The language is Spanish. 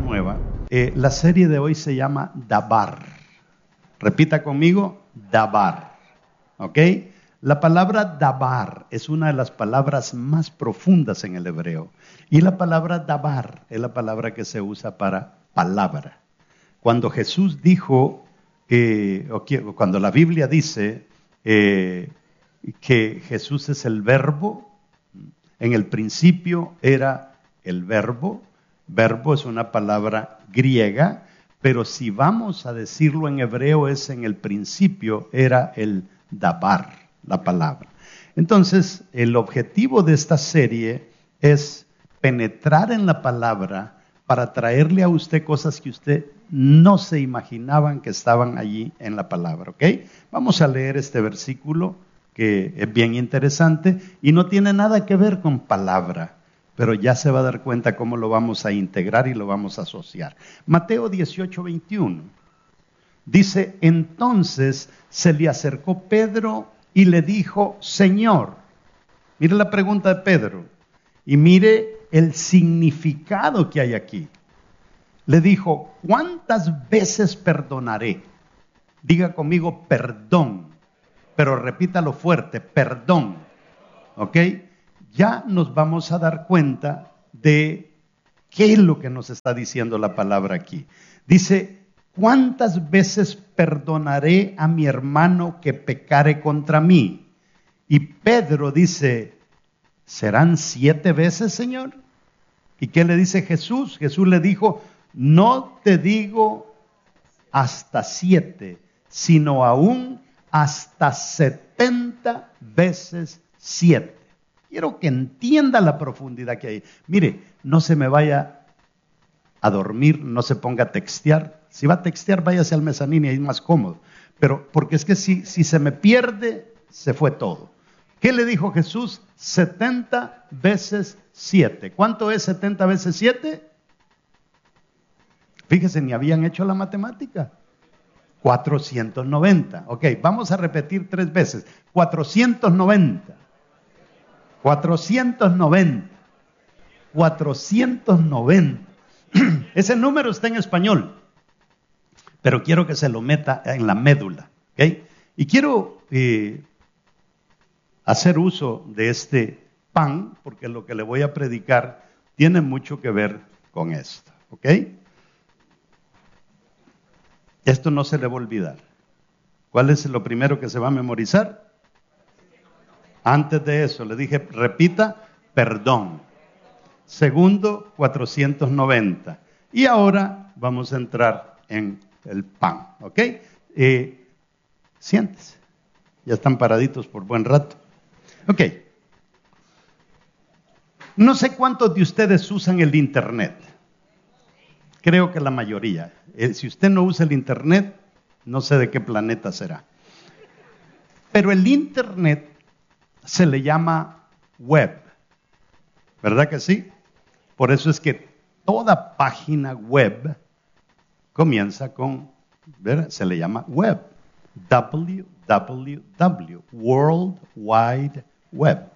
nueva. La serie de hoy se llama Dabar. Repita conmigo, Dabar. ¿Ok? La palabra Dabar es una de las palabras más profundas en el hebreo. Y la palabra Dabar es la palabra que se usa para palabra. Cuando Jesús dijo, cuando la Biblia dice que Jesús es el verbo, en el principio era el verbo. Verbo es una palabra griega, pero si vamos a decirlo en hebreo es en el principio era el dabar, la palabra. Entonces, el objetivo de esta serie es penetrar en la palabra para traerle a usted cosas que usted no se imaginaban que estaban allí en la palabra, ¿ok? Vamos a leer este versículo que es bien interesante y no tiene nada que ver con palabra, pero ya se va a dar cuenta cómo lo vamos a integrar y lo vamos a asociar. Mateo 18:21 dice, entonces se le acercó Pedro y le dijo, Señor, mire la pregunta de Pedro y mire el significado que hay aquí. Le dijo, ¿cuántas veces perdonaré? Diga conmigo, perdón. Pero repítalo fuerte, perdón. ¿Ok? Ya nos vamos a dar cuenta de qué es lo que nos está diciendo la palabra aquí. Dice, ¿cuántas veces perdonaré a mi hermano que pecare contra mí? Y Pedro dice, ¿serán 7 veces, Señor? ¿Y qué le dice Jesús? Jesús le dijo, no te digo hasta 7, sino aún hasta 70 veces 7. Quiero que entienda la profundidad que hay. Mire, no se me vaya a dormir, no se ponga a textear. Si va a textear, váyase al mezanín y ahí es más cómodo. Pero porque es que si se me pierde, se fue todo. ¿Qué le dijo Jesús? 70 veces 7. ¿Cuánto es 70 veces 7? Fíjese, ni habían hecho la matemática. 490. Ok, vamos a repetir 3 veces. 490. 490. 490. Ese número está en español, pero quiero que se lo meta en la médula. ¿Ok? Y quiero hacer uso de este pan, porque lo que le voy a predicar tiene mucho que ver con esto. ¿Ok? Esto no se le va a olvidar. ¿Cuál es lo primero que se va a memorizar? Antes de eso, le dije, repita, perdón. Segundo, 490. Y ahora vamos a entrar en el pan, ¿ok? Siéntese. Ya están paraditos por buen rato. Ok. No sé cuántos de ustedes usan el internet. Creo que la mayoría. Si usted no usa el internet, no sé de qué planeta será. Pero el internet se le llama web. ¿Verdad que sí? Por eso es que toda página web comienza con, ¿verdad? Se le llama web. www, World Wide Web.